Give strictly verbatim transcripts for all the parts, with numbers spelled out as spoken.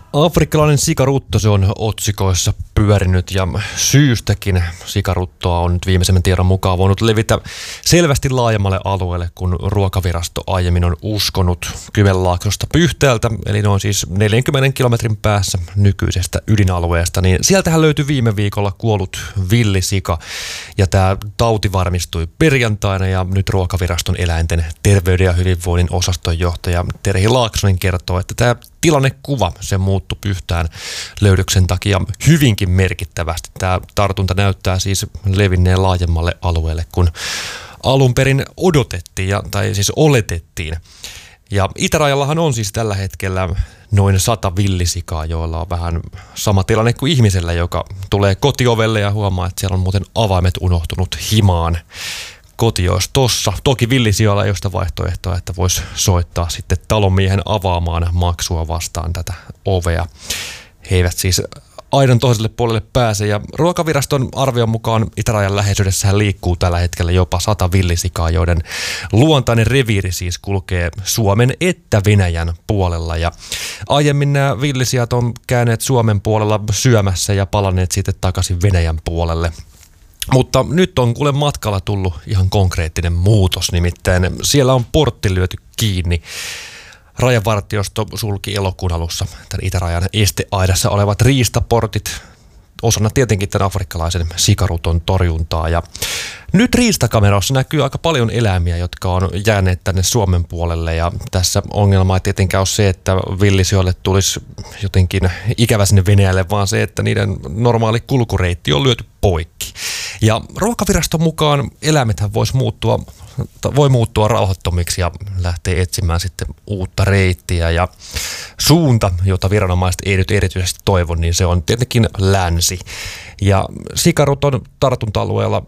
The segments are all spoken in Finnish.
Afrikkalainen sikarutto, se on otsikoissa pyörinyt ja syystäkin. Sikaruttoa on nyt viimeisemmän tiedon mukaan voinut levitä selvästi laajemmalle alueelle, kun Ruokavirasto aiemmin on uskonut Kymenlaaksosta Pyhteältä, eli noin siis neljänkymmenen kilometrin päässä nykyisestä ydinalueesta. Niin sieltähän löytyi viime viikolla kuollut villisika ja tämä tauti varmistui perjantaina ja nyt Ruokaviraston eläinten terveyden ja hyvinvoinnin osastonjohtaja Terhi Laaksonen kertoo, että tämä tilannekuva, se muuttui Pyhtään löydöksen takia hyvinkin merkittävästi. Tämä tartunta näyttää siis levinneen laajemmalle alueelle, kun alun perin odotettiin, ja, tai siis oletettiin. Ja itärajallahan on siis tällä hetkellä noin sata villisikaa, joilla on vähän sama tilanne kuin ihmisellä, joka tulee kotiovelle ja huomaa, että siellä on muuten avaimet unohtunut himaan. Koti olisi tossa. Toki villisijoilla ei ole sitä vaihtoehtoa, että voisi soittaa sitten talonmiehen avaamaan maksua vastaan tätä ovea. He eivät siis aidan toiselle puolelle pääse. Ja Ruokaviraston arvion mukaan itärajan läheisyydessähän liikkuu tällä hetkellä jopa sata villisikaa, joiden luontainen reviiri siis kulkee Suomen että Venäjän puolella. Ja aiemmin nämä villisijat on käyneet Suomen puolella syömässä ja palanneet sitten takaisin Venäjän puolelle. Mutta nyt on kuule matkalla tullut ihan konkreettinen muutos, nimittäin siellä on portti lyöty kiinni. Rajavartiosto sulki elokuun alussa tämän itärajan esteaidassa olevat riistaportit, osana tietenkin tämän afrikkalaisen sikaruton torjuntaa. Ja nyt riistakameroissa näkyy aika paljon eläimiä, jotka on jääneet tänne Suomen puolelle. Ja tässä ongelma ei tietenkään ole se, että villisijoille tulisi jotenkin ikävä sinne Venäjälle, vaan se, että niiden normaali kulkureitti on lyöty poikki. Ja Ruokaviraston mukaan eläimethän voisi muuttua, voi muuttua rauhattomiksi ja lähtee etsimään sitten uutta reittiä. Ja suunta, jota viranomaiset ei nyt erityisesti toivo, niin se on tietenkin länsi. Ja sikaruton tartunta-alueella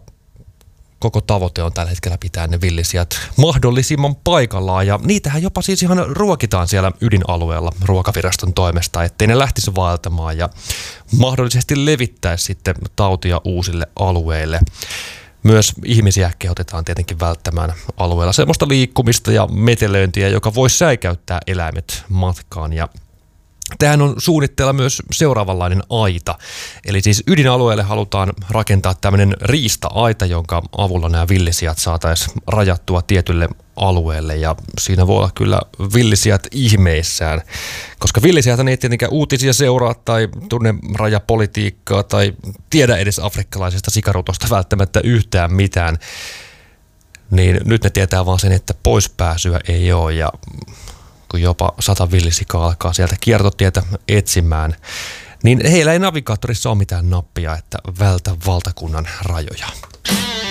koko tavoite on tällä hetkellä pitää ne villisijat mahdollisimman paikallaan. Ja niitähän jopa siis ihan ruokitaan siellä ydinalueella Ruokaviraston toimesta, ettei ne lähtisi vaeltamaan ja mahdollisesti levittäisi sitten tautia uusille alueille. Myös ihmisiä kehotetaan tietenkin välttämään alueella semmoista liikkumista ja metelöintiä, joka voisi säikäyttää eläimet matkaan. Ja tähän on suunnitteilla myös seuraavanlainen aita. Eli siis ydinalueelle halutaan rakentaa tämmöinen riista-aita, jonka avulla nämä villisijat saataisiin rajattua tietylle alueelle. Ja siinä voi olla kyllä villisijat ihmeissään, koska villisijat ei tietenkään uutisia seuraa tai tunne rajapolitiikkaa tai tiedä edes afrikkalaisesta sikarutosta välttämättä yhtään mitään. Niin nyt ne tietää vaan sen, että poispääsyä ei ole ja kun jopa sata villisikaa alkaa sieltä kiertotietä etsimään, niin heillä ei navigaattorissa ole mitään nappia, että vältä valtakunnan rajoja.